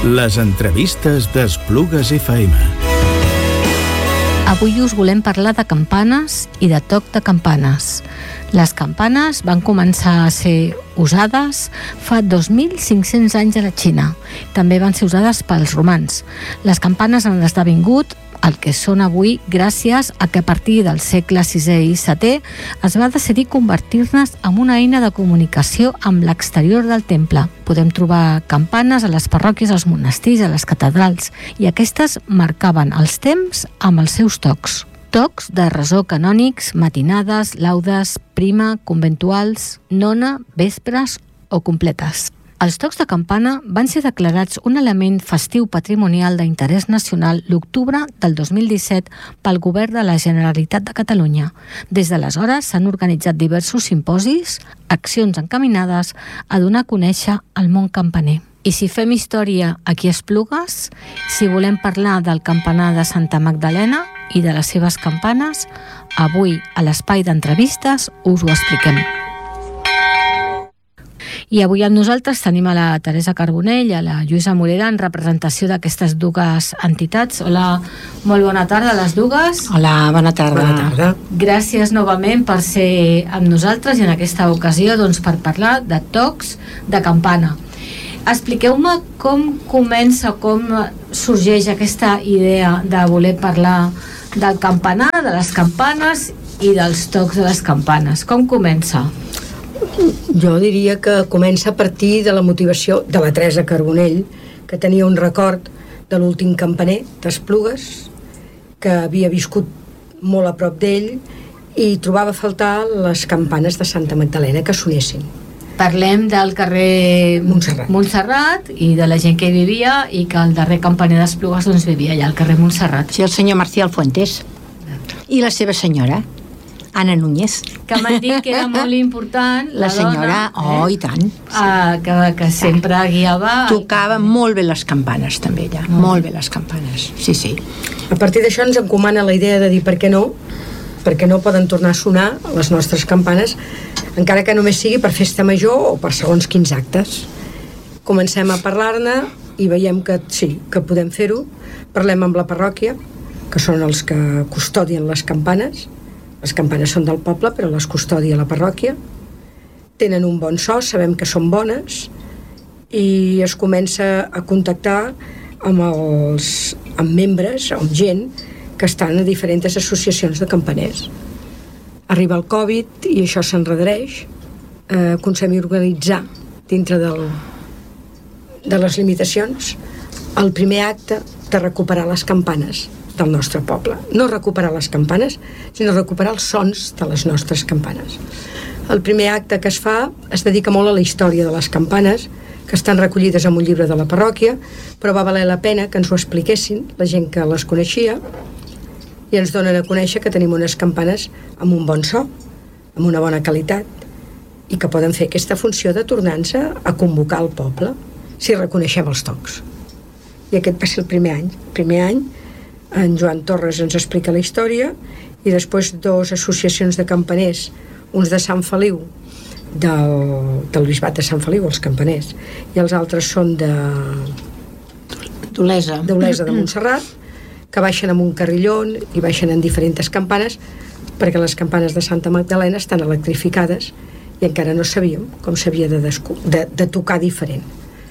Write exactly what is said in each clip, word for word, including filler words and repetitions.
Les entrevistes d'Esplugues F M. Avui us volem parlar de campanes i de toc de campanes. Les campanes van començar a ser usades fa dos mil cinc-cents anys a la Xina. També van ser usades pels romans. Les campanes han esdevingut el que són avui gràcies a que a partir del segle sisè i setè es va decidir convertir-les en una eina de comunicació amb l'exterior del temple. Podem trobar campanes a les parròquies, als monestirs, a les catedrals, i aquestes marcaven els temps amb els seus tocs. Tocs de resó canònics, matinades, laudes, prima, conventuals, nona, vespres o completes. Els tocs de campana van ser declarats un element festiu patrimonial d'interès nacional l'octubre del dos mil disset pel Govern de la Generalitat de Catalunya. Des d'aleshores s'han organitzat diversos simposis, accions encaminades a donar a conèixer el món campaner. I si fem història aquí a Esplugues, si volem parlar del campanar de Santa Magdalena i de les seves campanes, avui a l'espai d'entrevistes us ho expliquem. I avui amb nosaltres tenim a la Teresa Carbonell, a la Lluïsa Morera, en representació d'aquestes dues entitats. Hola, molt bona tarda a les dues. Hola, bona tarda. Bona tarda. Gràcies novament per ser amb nosaltres i en aquesta ocasió doncs, per parlar de tocs de campana. Expliqueu-me com comença, com sorgeix aquesta idea de voler parlar del campanar, de les campanes i dels tocs de les campanes. Com comença? Jo diria que comença a partir de la motivació de la Teresa Carbonell, que tenia un record de l'últim campaner d'Esplugues, que havia viscut molt a prop d'ell i trobava a faltar les campanes de Santa Magdalena que sonessin. Parlem del carrer Montserrat. Montserrat i de la gent que hi vivia, i que el darrer campaner d'Esplugues doncs, vivia allà al carrer Montserrat. Sí, el senyor Marcial Fuentes i la seva senyora Ana Núñez, que m'han dit que era molt important la, la senyora, dona, oh, eh? i tant, ah, que, que sempre guiava, tocava molt bé les campanes també ella, mm. molt bé les campanes, sí, sí. A partir d'això ens encomana la idea de dir per què no, perquè no poden tornar a sonar les nostres campanes, encara que només sigui per festa major o per segons quins actes. Comencem a parlar-ne i veiem que sí, que podem fer-ho. Parlem amb la parròquia, que són els que custodien les campanes. Les campanes són del poble, però les custodia la parròquia. Tenen un bon so, sabem que són bones, i es comença a contactar amb els amb membres, amb gent que estan a diferents associacions de campaners. Arriba el Covid i això s'enredereix. Eh, aconseguim organitzar dintre del, de les limitacions el primer acte de recuperar les campanes del nostre poble. No recuperar les campanes, sinó recuperar els sons de les nostres campanes. El primer acte que es fa es dedica molt a la història de les campanes, que estan recollides en un llibre de la parròquia, però va valer la pena que ens ho expliquessin la gent que les coneixia, i ens donen a conèixer que tenim unes campanes amb un bon so, amb una bona qualitat, i que poden fer aquesta funció de tornar-se a convocar el poble si reconeixem els tocs. I aquest va ser el primer any. El primer any en Joan Torres ens explica la història, i després dues associacions de campaners, uns de Sant Feliu, del, del bisbat de Sant Feliu, els campaners, i els altres són de d'Olesa d'Olesa de Montserrat, que baixen amb un carrillon i baixen en diferents campanes, perquè les campanes de Santa Magdalena estan electrificades i encara no sabíem com s'havia de, de, de tocar diferent.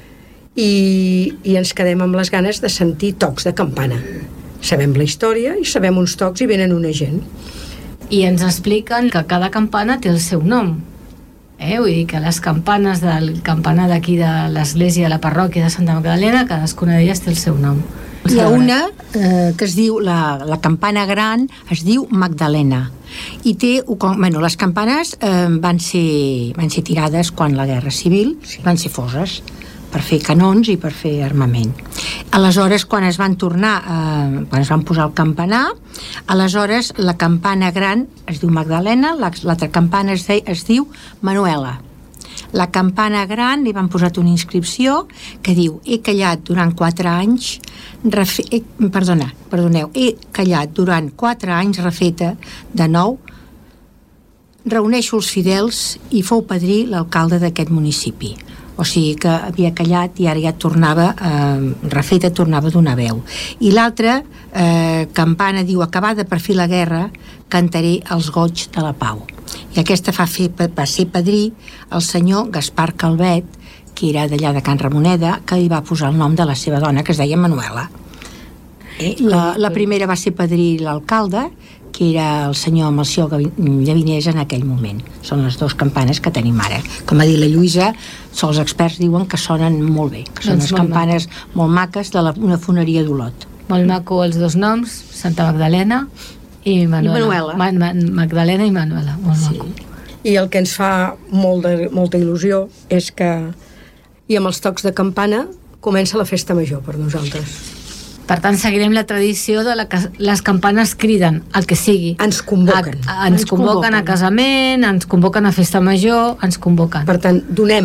I, i ens quedem amb les ganes de sentir tocs de campana. Sabem la història i sabem uns tocs i venen una gent. I ens expliquen que cada campana té el seu nom. Eh? Vull dir que les campanes del campanar d'aquí de l'església, de la parròquia de Santa Magdalena, cadascuna d'elles té el seu nom. Hi ha una eh, que es diu, la, la campana gran es diu Magdalena, i té, bueno, les campanes eh, van ser, van ser tirades quan la guerra civil, van ser foses per fer canons i per fer armament. Aleshores, quan es van tornar, eh, quan es van posar el campanar, aleshores la campana gran es diu Magdalena, l'altra campana es, de, es diu Manuela. La campana gran li van posar una inscripció que diu: he callat durant quatre anys refe... he, perdona, perdoneu, he callat durant quatre anys refeta de nou, reuneixo els fidels i fou padrí l'alcalde d'aquest municipi. o sigui que havia callat i ara ja tornava eh, refeta, tornava a donar veu. I l'altra eh, campana diu: acabada per fi la guerra, cantaré els goig de la pau. I aquesta fa fer, va ser padrí el senyor Gaspar Calvet, que era d'allà de Can Ramoneda, que li va posar el nom de la seva dona, que es deia Manuela. Eh, la, la primera va ser padrí l'alcalde, que era el senyor Melcior Llavinés en aquell moment. Són les dues campanes que tenim ara. Com ha dit la Lluïsa, els experts diuen que sonen molt bé, que són doncs unes campanes maco. molt maques de la, una foneria d'Olot. Molt maco els dos noms, Santa Magdalena i Manuela. I Manuela. Ma Ma Magdalena i Manuela, molt Sí. maco. I el que ens fa molt de, molta il·lusió és que, i amb els tocs de campana, comença la festa major per nosaltres. Per tant, seguirem la tradició de la que les campanes criden, el que sigui. Ens convoquen. A, a, ens, ens convoquen, convoquen a casament, ens convoquen a festa major, ens convoquen. Per tant, donem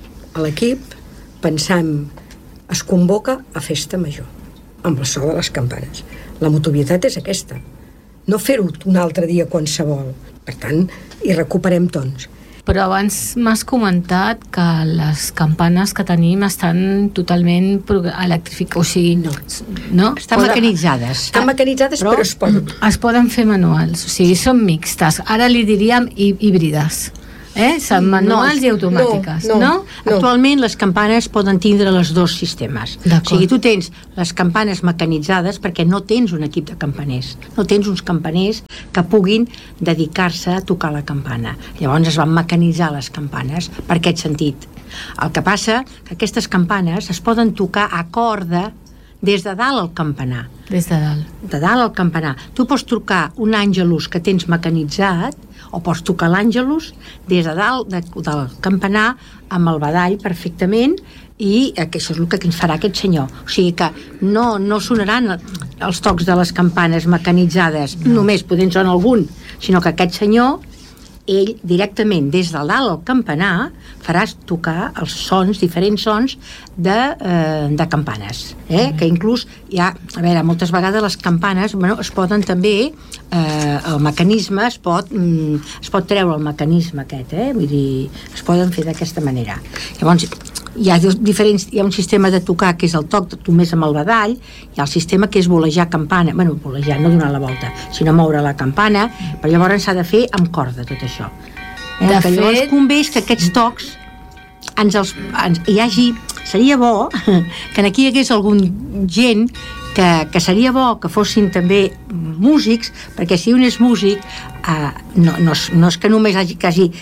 a l'equip, pensem, es convoca a festa major, amb el so de les campanes. La motivitat és aquesta. No fer-ho un altre dia qualsevol. Per tant, hi recuperem tons. Però abans m'has comentat que les campanes que tenim estan totalment electrificades, o sigui, no. no? Estan Poden, mecanitzades. Estan mecanitzades, però, però es poden. Es poden fer manuals, o sigui, són mixtes. Ara li diríem híbrides. Eh? Són manuals no, i automàtiques, no, no? no? No. Actualment les campanes poden tindre els dos sistemes. O sigui, tu tens les campanes mecanitzades perquè no tens un equip de campaners, no tens uns campaners que puguin dedicar-se a tocar la campana. Llavors es van mecanitzar les campanes per aquest sentit. El que passa que aquestes campanes es poden tocar a corda des de dalt al campanar. Des de dalt. De dalt al campanar. Tu pots tocar un àngelus que tens mecanitzat o pots tocar l'àngelus des de dalt de, del campanar amb el badall perfectament, i això és el que ens farà aquest senyor. O sigui que no, no sonaran els tocs de les campanes mecanitzades, no. Només podent sonar algun, sinó que aquest senyor, ell directament des de dalt al campanar faràs tocar els sons, diferents sons de, eh, de campanes, eh? Mm. Que inclús hi ha, a veure, moltes vegades les campanes, bueno, es poden també eh, el mecanisme es pot mm, es pot treure el mecanisme aquest, eh? Vull dir, es poden fer d'aquesta manera. Llavors hi ha diferents, hi ha un sistema de tocar que és el toc només amb el badall, hi ha el sistema que és volejar campana, bueno, volejar, no donar la volta, sinó moure la campana, però llavors s'ha de fer amb corda tot això. Eh? De Que llavors fet... convé que aquests tocs ens els, ens, hi hagi, seria bo que aquí hi hagués algun gent que, que seria bo que fossin també músics, perquè si un és músic eh, no, no, no és que només hagi, que hagi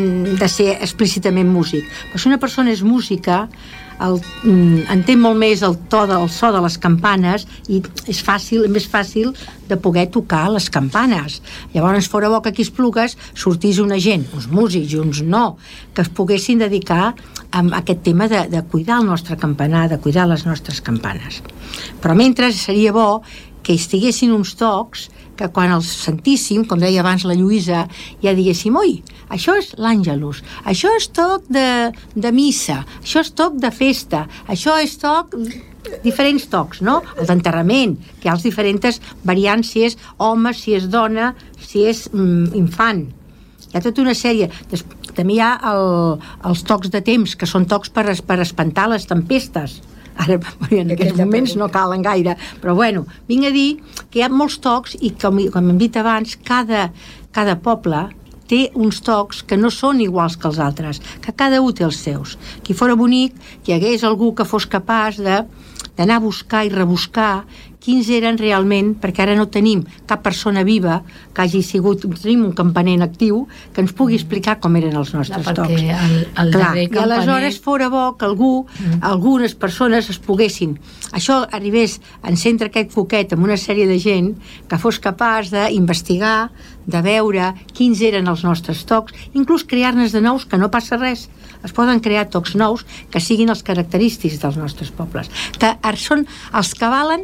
de ser explícitament músic, però si una persona és música el, entén molt més el to del so de les campanes i és fàcil, més fàcil de poder tocar les campanes. Llavors fora bo que aquí Esplugues sortís una gent, uns músics i uns no, que es poguessin dedicar a aquest tema de, de cuidar el nostre campanar, de cuidar les nostres campanes. Però mentre seria bo que estiguessin uns tocs que quan els sentíssim, com deia abans la Lluïsa, ja diguéssim, oi, això és l'àngelus, això és toc de, de missa, això és toc de festa, això és toc... diferents tocs, no? El d'enterrament, que hi ha les diferents variants, si és home, si és dona, si és mm, infant. Hi ha tota una sèrie. Des, també hi ha el, els tocs de temps, que són tocs per, per espantar les tempestes. Ara, en aquests moments no calen gaire, però bueno, vinc a dir que hi ha molts tocs i com, com hem dit abans, cada, cada poble té uns tocs que no són iguals que els altres, que cada un té els seus. Que fora bonic que hi hagués algú que fos capaç de d'anar a buscar i rebuscar quins eren realment, perquè ara no tenim cap persona viva que hagi sigut, tenim un campaner en actiu que ens pugui explicar com eren els nostres no, tocs. El, el Clar, campaner... i aleshores fora bo que algú, mm. algunes persones es poguessin, això arribés a encendre aquest foquet amb una sèrie de gent que fos capaç d'investigar, de veure quins eren els nostres tocs, inclús crear-ne de nous, que no passa res. Es poden crear tocs nous que siguin els característics dels nostres pobles, que són els que valen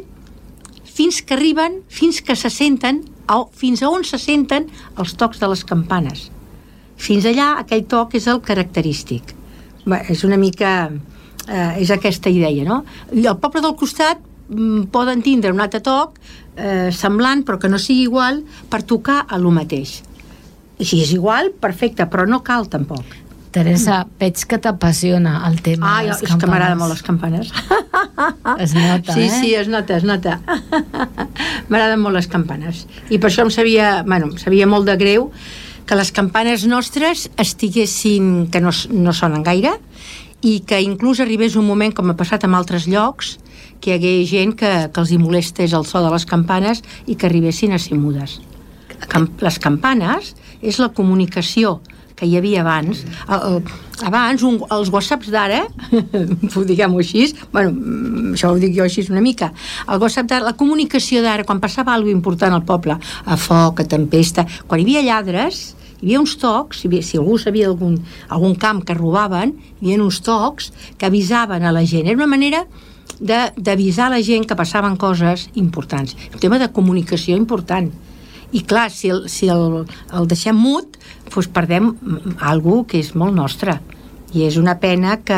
fins que arriben, fins que se senten, o fins a on se senten els tocs de les campanes. Fins allà, aquell toc és el característic. Bé, és una mica... Eh, és aquesta idea, no? I el poble del costat mm, poden tindre un altre toc eh, semblant, però que no sigui igual, per tocar a lo mateix. I si és igual, perfecte, però no cal tampoc. Teresa, veig que t'apassiona el tema Ah, de les és campanes. que m'agraden molt les campanes. Es nota, sí, eh? Sí, es nota, es nota. M'agraden molt les campanes. I per això em sabia, bueno, em sabia molt de greu que les campanes nostres estiguessin, que no, no sonen gaire, i que inclús arribés un moment, com ha passat en altres llocs, que hi hagués gent que, que els hi molestés el so de les campanes i que arribessin a ser mudes. Cam- les campanes és la comunicació que hi havia abans. Abans, un, els whatsapps d'ara, diguem-ho així, bueno, això ho dic jo així una mica, el WhatsApp d'ara, la comunicació d'ara, quan passava alguna cosa important al poble, a foc, a tempesta, quan hi havia lladres, hi havia uns tocs, hi havia, si algú sabia algun, algun camp que robaven, hi havia uns tocs que avisaven a la gent. Era una manera d'avisar la gent que passaven coses importants. Un tema de comunicació important. I clar, si el, si el, el deixem mut, doncs perdem alguna que és molt nostre. I és una pena que,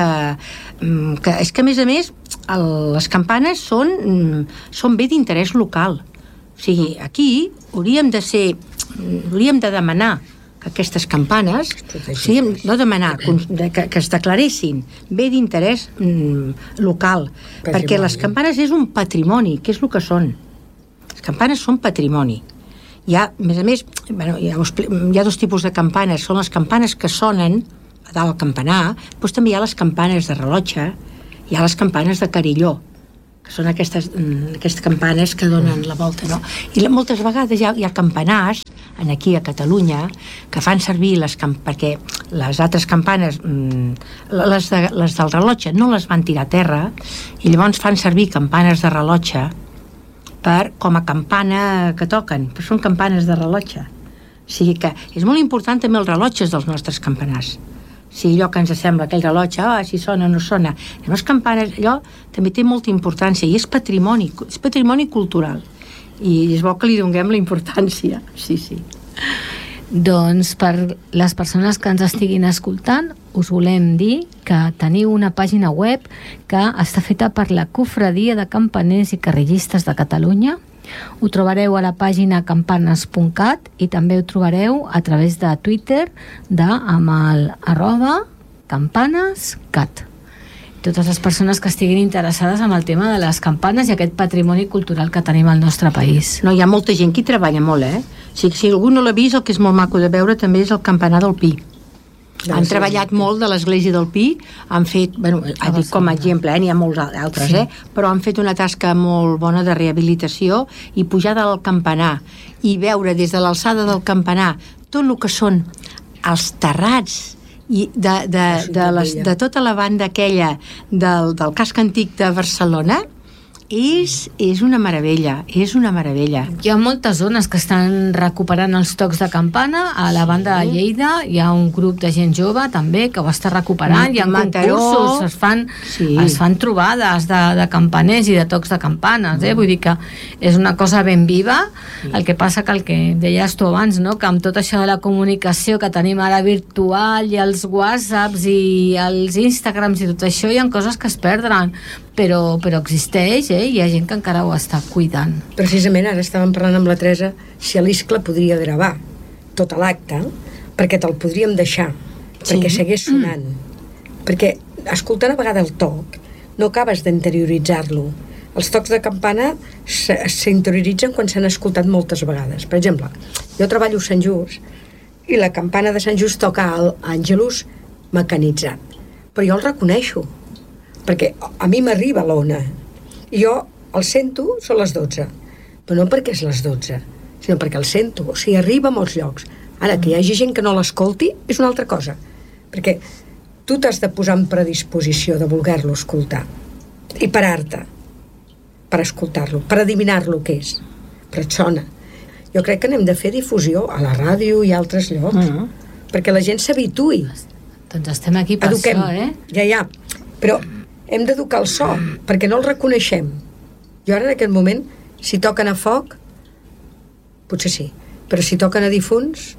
que... És que, a més a més, el, les campanes són, són bé d'interès local. O sigui, aquí hauríem de ser... Hauríem de demanar que aquestes campanes, o sigui, no demanar, que, que es declaressin bé d'interès mm, local, patrimoni. Perquè les campanes és un patrimoni, que és el que són. Les campanes són patrimoni. Hi ha, a més a més, bueno, hi, ha, hi ha dos tipus de campanes. Són les campanes que sonen a dalt al campanar, però també hi ha les campanes de rellotge, hi ha les campanes de carilló, que són aquestes, aquestes campanes que donen la volta, no? I moltes vegades hi ha, hi ha campanars, aquí a Catalunya, que fan servir les camp perquè les altres campanes, les, de, les del rellotge, no les van tirar a terra, i llavors fan servir campanes de rellotge per, com a campana que toquen, però són campanes de rellotge. O sigui que és molt important també els rellotges dels nostres campanars. O sigui, allò que ens sembla, aquell rellotge, ah, si sona o no sona. Les campanes, allò també té molta importància i és patrimoni, és patrimoni cultural. I és bo que li donem la importància. Sí, sí. Doncs per les persones que ens estiguin escoltant us volem dir que teniu una pàgina web que està feta per la Cofradia de Campaners i Carrillistes de Catalunya. Ho trobareu a la pàgina campanes punt cat i també ho trobareu a través de Twitter de, amb el arroba campanescat. Totes les persones que estiguin interessades en el tema de les campanes i aquest patrimoni cultural que tenim al nostre país. No, hi ha molta gent que hi treballa molt, eh? Si, si algú no l'ha vist, el que és molt maco de veure també és el campanar del Pi. No, han sí, treballat sí. molt de l'església del Pi, han fet, bueno, ah, dic com a exemple, eh? N'hi ha molts altres, sí. eh? Però han fet una tasca molt bona de rehabilitació i pujar del campanar i veure des de l'alçada del campanar tot el que són els terrats i de, de, de, les, de tota la banda aquella del, del casc antic de Barcelona és, és una meravella, és una meravella. Hi ha moltes zones que estan recuperant els tocs de campana. A la banda de Lleida hi ha un grup de gent jove també que ho està recuperant. Hi ha Mataró, concursos, es fan, sí. es fan trobades de, de campaners i de tocs de campanes, eh? Vull dir que és una cosa ben viva. Sí. El que passa que el que deies tu abans, no? Que amb tot això de la comunicació que tenim ara virtual i els whatsapps i els instagrams i tot això, hi ha coses que es perdran, però, però existeix, eh? Hi ha gent que encara ho està cuidant. Precisament ara estàvem parlant amb la Teresa si l'Iscle podria gravar tota l'acte, perquè te'l podríem deixar, sí. perquè segueix sonant. Mm. Perquè escoltant a vegada el toc no acabes d'interioritzar-lo. Els tocs de campana s'interioritzen quan s'han escoltat moltes vegades. Per exemple, jo treballo a Sant Just i la campana de Sant Just toca l'Àngelus mecanitzat, però jo el reconeixo perquè a mi m'arriba l'ona i jo el sento, són les dotze, però no perquè és les dotze, sinó perquè el sento, o sigui, arriba a molts llocs. Ara, que hi hagi gent que no l'escolti és una altra cosa, perquè tu t'has de posar en predisposició de voler-lo escoltar i parar-te per escoltar-lo, per adivinar-lo què és, però et sona. Jo crec que n'hem de fer difusió a la ràdio i a altres llocs, uh-huh. perquè la gent s'habituï. Doncs estem aquí per Eduquem. això, eh? Ja, ja, però hem d'educar el so, perquè no el reconeixem. Jo ara en aquest moment, si toquen a foc, potser sí, però si toquen a difunts...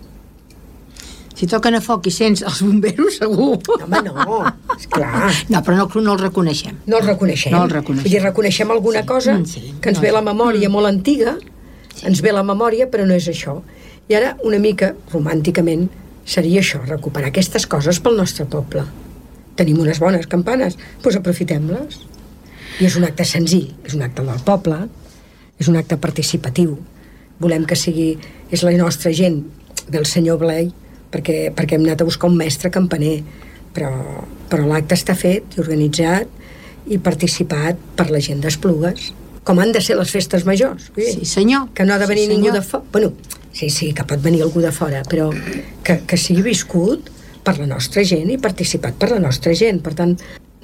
Si toquen a foc i sents els bomberos, segur. No, home, no, esclar. No, però no, no el reconeixem. No el reconeixem. No el reconeixem. Vull dir, reconeixem alguna cosa sí, sí, que ens no, ve la memòria mm. molt antiga, sí. ens ve la memòria, però no és això. I ara, una mica, romànticament, seria això, recuperar aquestes coses pel nostre poble. Tenim unes bones campanes, doncs aprofitem-les. I és un acte senzill, és un acte del poble, és un acte participatiu. Volem que sigui... És la nostra gent, del senyor Blai, perquè, perquè hem anat a buscar un mestre campaner, però, però l'acte està fet i organitzat i participat per la gent d'Esplugues, com han de ser les festes majors. Sí, senyor. Que no ha de venir sí, ningú de fora. Bueno, sí, sí, que pot venir algú de fora, però que, que sigui viscut per la nostra gent i participat per la nostra gent. Per tant,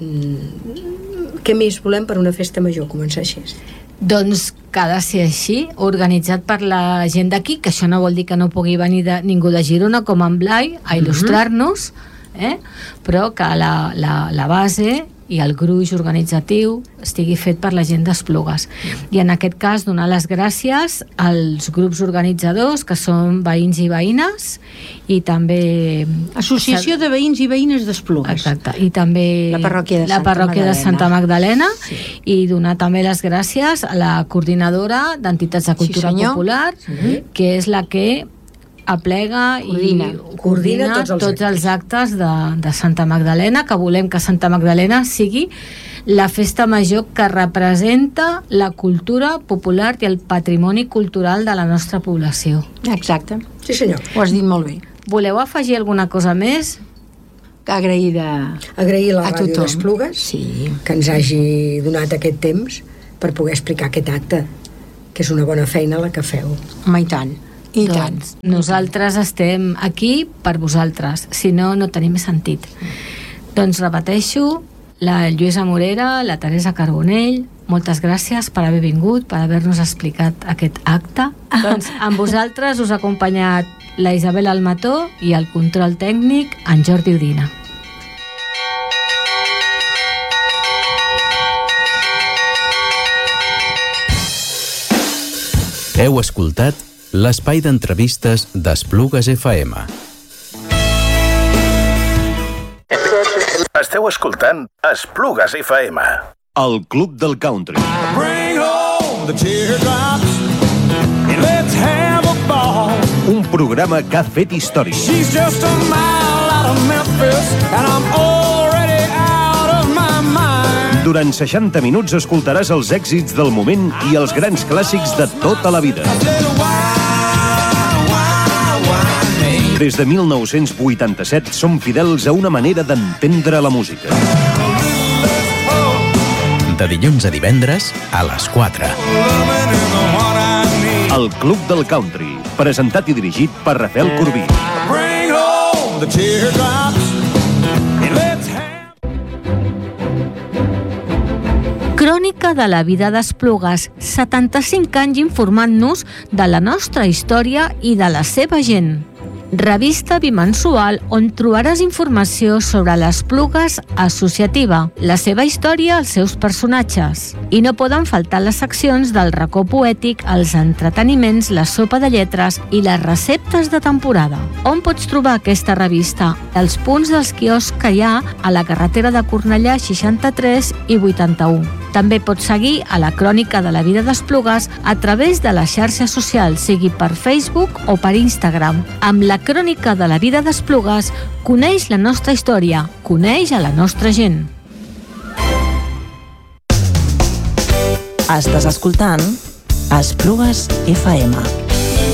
mmm, què més volem per una festa major? Començar així. Doncs que ha de ser així, organitzat per la gent d'aquí, que això no vol dir que no pugui venir de, ningú de Girona com en Blai a il·lustrar-nos, eh? Però que la, la, la base i el gruix organitzatiu estigui fet per la gent d'Esplugues. I en aquest cas donar les gràcies als grups organitzadors, que són veïns i veïnes, i també... Associació de Veïns i Veïnes d'Esplugues. Exacte, i també la parròquia de, la Santa, parròquia Magdalena. de Santa Magdalena, sí. I donar també les gràcies a la coordinadora d'entitats de cultura sí, popular, sí. Que és la que aplega coordina. i coordina tots els, tots els actes de, de Santa Magdalena, que volem que Santa Magdalena sigui la festa major que representa la cultura popular i el patrimoni cultural de la nostra població. Exacte. Sí, senyor. Ho has dit molt bé. Voleu afegir alguna cosa més? Agraïda Agrair la a ràdio tothom. d'Esplugues, sí. que ens hagi donat aquest temps per poder explicar aquest acte, que és una bona feina la que feu. Home, i tant. I doncs tant. Nosaltres estem aquí per vosaltres, si no, no tenim més sentit. Doncs repeteixo, la Lluïsa Morera, la Teresa Carbonell, moltes gràcies per haver vingut, per haver-nos explicat aquest acte. Doncs amb vosaltres us ha acompanyat la Isabel Almató i el control tècnic en Jordi Udina. Heu escoltat l'espai d'entrevistes d'Esplugues F M. Esteu escoltant Esplugues F M. El Club del Country. Bring home the teardrops and let's have a ball. Un programa que ha fet història. She's just a mile out of Memphis and I'm already out of my mind. Durant seixanta minuts escoltaràs els èxits del moment i els grans clàssics de tota la vida. Des de mil nou-cents vuitanta-set som fidels a una manera d'entendre la música. De dilluns a divendres a les quatre. El Club del Country, presentat i dirigit per Rafael Corbí. Bring home the teardrops and let's have... Crònica de la vida d'Esplugues, setanta-cinc anys informant-nos de la nostra història i de la seva gent. Revista bimensual on trobaràs informació sobre l'Esplugues associativa, la seva història, els seus personatges. I no poden faltar les seccions del racó poètic, els entreteniments, la sopa de lletres i les receptes de temporada. On pots trobar aquesta revista? Els punts dels quioscs que hi ha a la carretera de Cornellà seixanta-tres i vuitanta-u. També pots seguir a la Crònica de la vida d'Esplugues a través de les xarxes socials, sigui per Facebook o per Instagram. Amb la Crònica de la vida d'Esplugues coneix la nostra història, coneix a la nostra gent. Estàs escoltant Esplugues F M.